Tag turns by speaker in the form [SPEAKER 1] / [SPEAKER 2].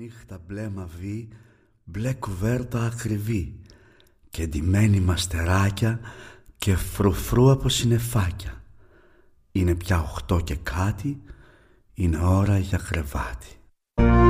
[SPEAKER 1] νύχτα μπλε μαβί, μπλε κουβέρτα ακριβή και ντυμένη μαστεράκια και φρουφρού από συννεφάκια. Είναι πια 8 και κάτι, είναι ώρα για κρεβάτι.